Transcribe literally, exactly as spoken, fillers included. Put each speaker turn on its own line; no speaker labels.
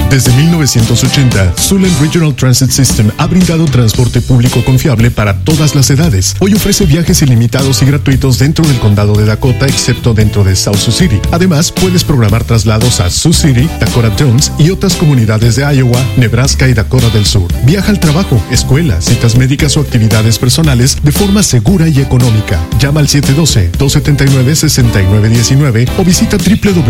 Desde mil novecientos ochenta, Suland Regional Transit System ha brindado transporte público confiable para todas las edades. Hoy ofrece viajes ilimitados y gratuitos dentro del condado de Dakota, excepto dentro de South Sioux City. Además, puedes programar traslados a Sioux City, Dakota Jones y otras comunidades de Iowa, Nebraska y Dakota del Sur. Viaja al trabajo, escuela, citas médicas o actividades personales de forma segura y económica. Llama al siete uno dos, dos siete nueve, seis nueve uno nueve o visita w w w punto